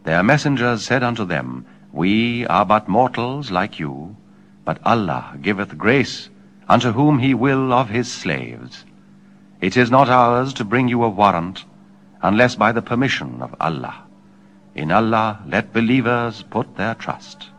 Their messengers said unto them, We are but mortals like you, but Allah giveth grace unto whom he will of his slaves. It is not ours to bring you a warrant, unless by the permission of Allah. In Allah let believers put their trust.